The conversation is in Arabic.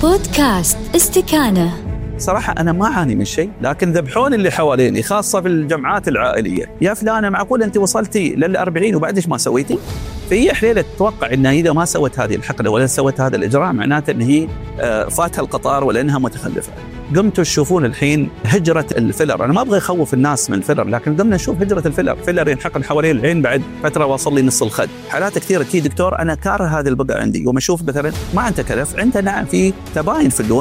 بودكاست استكانة. صراحة أنا ما أعاني من شيء، لكن ذبحون اللي حواليني خاصة في الجمعات العائلية. يا فلانة معقول أنت وصلتي لل40 وبعدش ما سويتي؟ فهي حليلة تتوقع أنها إذا ما سوت هذه الحقنة ولا سوت هذا الإجراء معناته أن هي فاتها القطار ولا أنها متخلفة. قمتوا تشوفون الحين هجرة الفيلر. أنا ما أبغى أخوف الناس من الفيلر، لكن قمنا نشوف هجرة الفيلر ينحقن حوالين العين بعد فترة وصل لي نص الخد. حالات كثيرة تي دكتور أنا كاره هذه البقعة عندي، وما أشوف مثلا ما أنت كلف، أنت نعم في تباين في اللون.